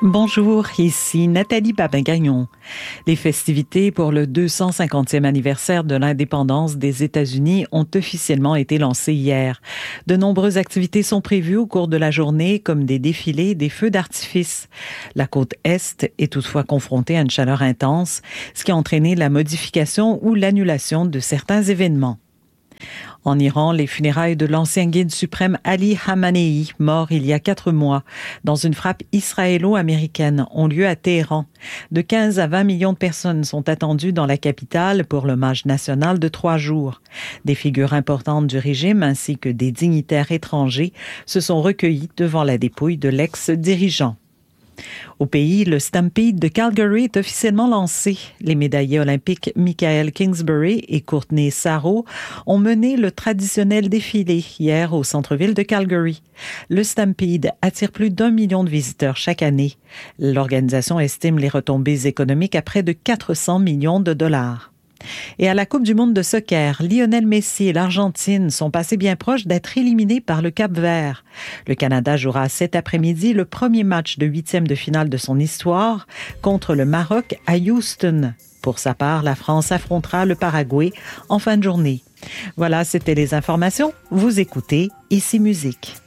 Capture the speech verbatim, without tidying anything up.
Bonjour, ici Nathalie Babin-Gagnon. Les festivités pour le deux cent cinquantième anniversaire de l'indépendance des États-Unis ont officiellement été lancées hier. De nombreuses activités sont prévues au cours de la journée, comme des défilés et des feux d'artifice. La côte Est est toutefois confrontée à une chaleur intense, ce qui a entraîné la modification ou l'annulation de certains événements. En Iran, les funérailles de l'ancien guide suprême Ali Khamenei, mort il y a quatre mois, dans une frappe israélo-américaine, ont lieu à Téhéran. De quinze à vingt millions de personnes sont attendues dans la capitale pour l'hommage national de trois jours. Des figures importantes du régime ainsi que des dignitaires étrangers se sont recueillis devant la dépouille de l'ex-dirigeant. Au pays, le Stampede de Calgary est officiellement lancé. Les médaillés olympiques Michael Kingsbury et Courtney Sarro ont mené le traditionnel défilé hier au centre-ville de Calgary. Le Stampede attire plus d'un million de visiteurs chaque année. L'organisation estime les retombées économiques à près de quatre cents millions de dollars. Et à la Coupe du monde de soccer, Lionel Messi et l'Argentine sont passés bien proches d'être éliminés par le Cap-Vert. Le Canada jouera cet après-midi le premier match de huitième de finale de son histoire contre le Maroc à Houston. Pour sa part, la France affrontera le Paraguay en fin de journée. Voilà, c'était les informations. Vous écoutez Ici Musique.